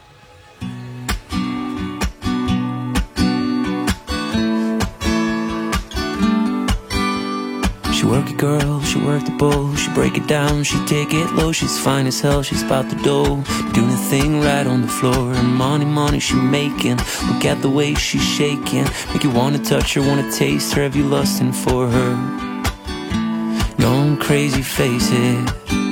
She work it girl, she work the bowl, she break it down, she take it low, she's fine as hell, she's about the dough, doing a thing right on the floor, and money she making, look at the way she's shaking, make you wanna touch her, wanna taste her, have you lusting for her, gone crazy, face it.